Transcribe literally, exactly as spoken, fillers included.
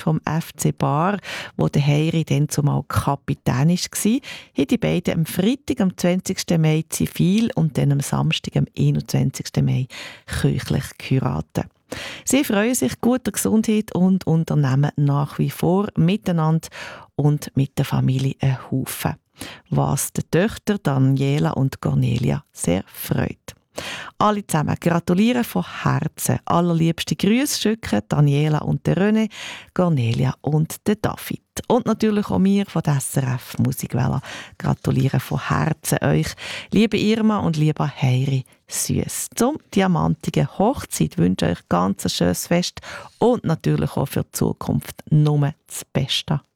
vom F C Bar, wo der Heiri dann zumal Kapitän war, haben die beiden am Freitag, am zwanzigsten Mai zivil und dann am Samstag, am einundzwanzigsten Mai kirchlich geheiratet. Sie freuen sich guter Gesundheit und unternehmen nach wie vor miteinander und mit der Familie einen Haufen, was die Töchter Daniela und Cornelia sehr freut. Alle zusammen gratulieren von Herzen. Allerliebste Grüße schicken Daniela und der René, Cornelia und der David. Und natürlich auch wir von der S R F Musikwelle gratulieren von Herzen euch, liebe Irma und lieber Heiri Süß. Zum diamantigen Hochzeit wünsche ich euch ganz ein schönes Fest und natürlich auch für die Zukunft nur das Beste.